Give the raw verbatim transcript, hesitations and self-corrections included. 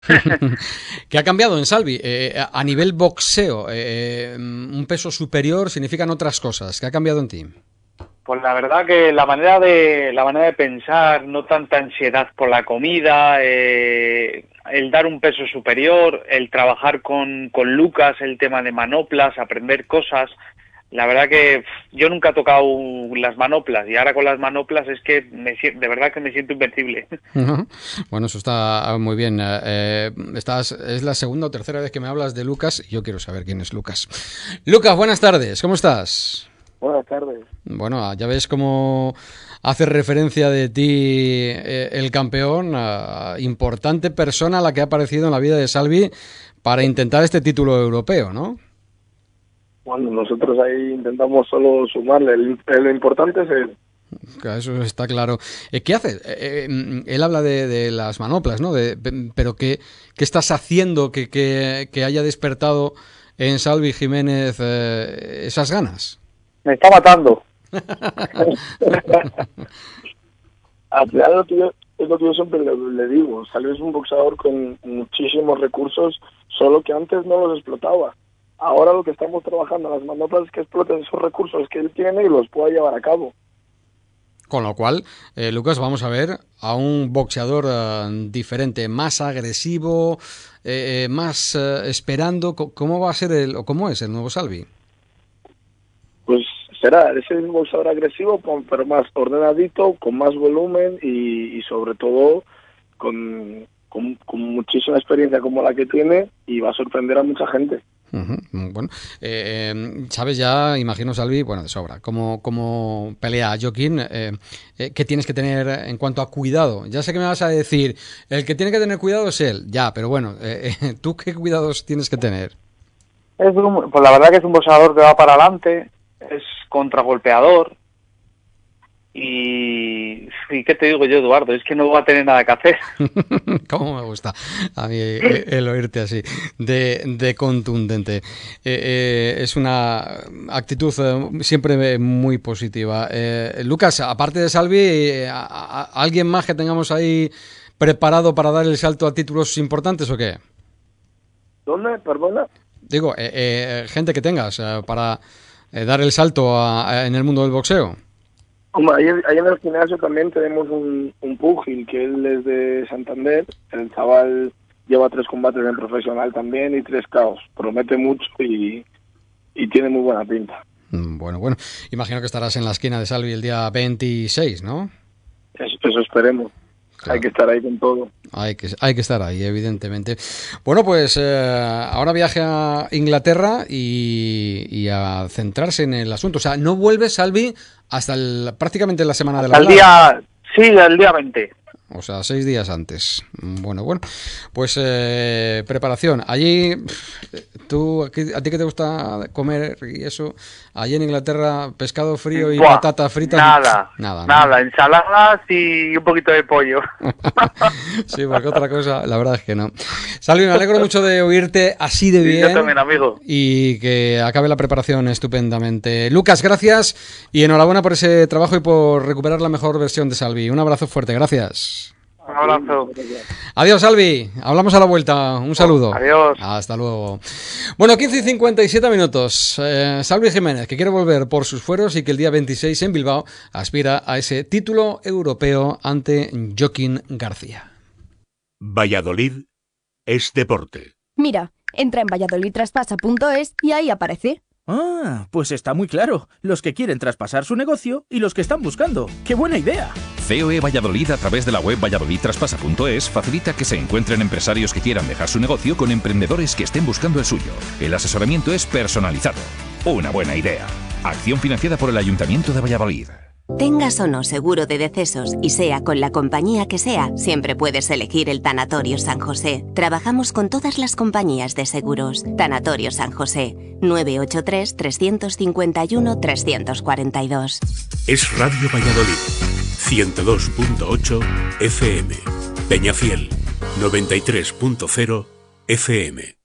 ¿Qué ha cambiado en Salvi? Eh, a nivel boxeo, eh, un peso superior significan otras cosas. ¿Qué ha cambiado en ti? Pues la verdad que la manera de la manera de pensar, no tanta ansiedad por la comida, eh, el dar un peso superior, el trabajar con, con Lucas, el tema de manoplas, aprender cosas. La verdad que pff, yo nunca he tocado las manoplas y ahora con las manoplas es que me, de verdad que me siento invencible. Uh-huh. Bueno, eso está muy bien. Eh, estás, es la segunda o tercera vez que me hablas de Lucas y yo quiero saber quién es Lucas. Lucas, buenas tardes, ¿cómo estás? Buenas tardes. Bueno, ya ves cómo hace referencia de ti eh, el campeón, uh, importante persona a la que ha aparecido en la vida de Salvi para intentar este título europeo, ¿no? Bueno, nosotros ahí intentamos solo sumarle, el, el, lo importante es él. Eso está claro. ¿Qué hace? Eh, eh, él habla de, de las manoplas, ¿no? De, pero ¿qué, qué estás haciendo que, que, que haya despertado en Salvi Jiménez eh, esas ganas? Me está matando. Al final lo que yo, es lo que yo siempre le, le digo. Salvi es un boxeador con muchísimos recursos, solo que antes no los explotaba. Ahora lo que estamos trabajando en las manoplas es que exploten esos recursos que él tiene y los pueda llevar a cabo. Con lo cual, eh, Lucas, vamos a ver a un boxeador uh, diferente, más agresivo, eh, más uh, esperando. ¿Cómo va a ser el, o cómo es el nuevo Salvi? Pues será ese mismo boxeador agresivo, pero más ordenadito, con más volumen y, y sobre todo con, con, con muchísima experiencia como la que tiene y va a sorprender a mucha gente. Uh-huh. Bueno, eh, sabes ya, imagino, Salvi, bueno, de sobra, cómo, cómo pelea Joaquín, eh, eh, ¿qué tienes que tener en cuanto a cuidado? Ya sé que me vas a decir, el que tiene que tener cuidado es él, ya, pero bueno, eh, eh, ¿tú qué cuidados tienes que tener? Es un, pues la verdad que es un boxeador que va para adelante, es contragolpeador y, y ¿qué te digo yo, Eduardo? Es que no va a tener nada que hacer. ¿Cómo me gusta a mí el oírte así, de, de contundente? Eh, eh, es una actitud eh, siempre muy positiva. Eh, Lucas, aparte de Salvi, eh, a, a, ¿alguien más que tengamos ahí preparado para dar el salto a títulos importantes o qué? ¿Dónde? ¿Perdona? Digo, eh, eh, gente que tengas eh, para eh, dar el salto a, a, en el mundo del boxeo. Ahí, ahí en el gimnasio también tenemos un, un púgil, que él es de Santander. El chaval lleva tres combates en profesional también y tres caos. Promete mucho y, y tiene muy buena pinta. Bueno, bueno. Imagino que estarás en la esquina de Salvi el día veintiséis, ¿no? Eso, eso esperemos. Claro. Hay que estar ahí con todo. Hay que, hay que estar ahí, evidentemente. Bueno, pues eh, ahora viaje a Inglaterra y, y a centrarse en el asunto. O sea, no vuelve Salvi hasta el, prácticamente la semana de la Al día, sí, el día veinte. O sea, seis días antes. Bueno, bueno. Pues eh, preparación. Allí, tú, ¿a ti qué te gusta comer y eso? Allí en Inglaterra, pescado frío y Buah, patata frita. Nada, nada, nada. ¿No? Ensaladas y un poquito de pollo. Sí, porque otra cosa, la verdad es que no. Salvi, me alegro mucho de oírte así de bien. Sí, yo también, amigo. Y que acabe la preparación estupendamente. Lucas, gracias y enhorabuena por ese trabajo y por recuperar la mejor versión de Salvi. Un abrazo fuerte, gracias. Un abrazo. Adiós, Salvi. Hablamos a la vuelta. Un saludo. Adiós. Hasta luego. Bueno, quince y cincuenta y siete minutos. Eh, Salvi Jiménez, que quiere volver por sus fueros y que el día veintiséis en Bilbao aspira a ese título europeo ante Joaquín García. Valladolid es deporte. Mira, entra en valladolid traspasa punto es y ahí aparece. Ah, pues está muy claro. Los que quieren traspasar su negocio y los que están buscando. ¡Qué buena idea! C O E Valladolid, a través de la web valladolid traspasa punto es, facilita que se encuentren empresarios que quieran dejar su negocio con emprendedores que estén buscando el suyo. El asesoramiento es personalizado. Una buena idea. Acción financiada por el Ayuntamiento de Valladolid. Tengas o no seguro de decesos y sea con la compañía que sea, siempre puedes elegir el Tanatorio San José. Trabajamos con todas las compañías de seguros. Tanatorio San José, nueve ocho tres, tres cinco uno, tres cuatro dos. Es Radio Valladolid, ciento dos punto ocho F M. Peñafiel, noventa y tres punto cero F M.